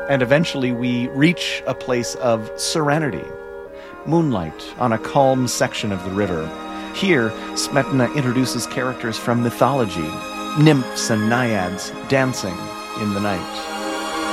And eventually we reach a place of serenity. Moonlight on a calm section of the river. Here, Smetana introduces characters from mythology, nymphs and naiads dancing in the night.